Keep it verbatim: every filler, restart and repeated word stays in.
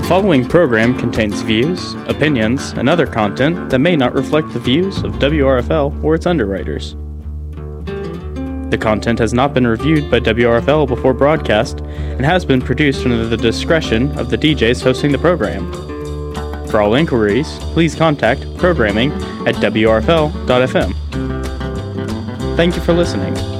following program contains views, opinions, and other content that may not reflect the views of W R F L or its underwriters. The content has not been reviewed by W R F L before broadcast and has been produced under the discretion of the D Js hosting the program. For all inquiries, please contact programming at W R F L dot F M. Thank you for listening.